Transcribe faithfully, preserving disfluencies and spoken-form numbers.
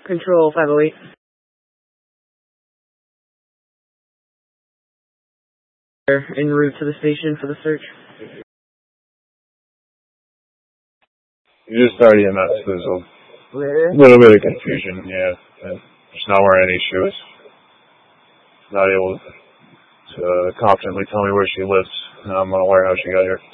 Control five oh eight. En route to the station for the search. You just started E M S. There's a little bit of confusion, yeah. Just not wearing any shoes. Not able to confidently tell me where she lives. I'm unaware how she got here.